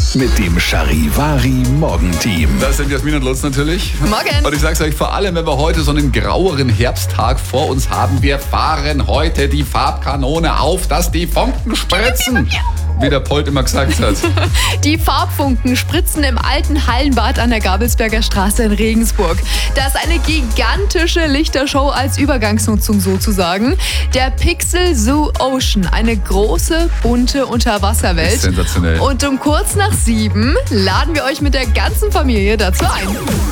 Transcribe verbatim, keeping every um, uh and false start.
mit dem Charivari Morgenteam. Das sind Jasmin und Lutz natürlich. Morgen. Und ich sag's euch, vor allem, wenn wir heute so einen graueren Herbsttag vor uns haben, wir fahren heute die Farbkanone auf, dass die Funken spritzen. Wie der Polt immer gesagt hat. Die Farbfunken spritzen im alten Hallenbad an der Gabelsberger Straße in Regensburg. Das ist eine gigantische Lichtershow als Übergangsnutzung sozusagen. Der Pixel Zoo Ocean, eine große, bunte Unterwasserwelt. Sensationell. Und um kurz nach sieben laden wir euch mit der ganzen Familie dazu ein.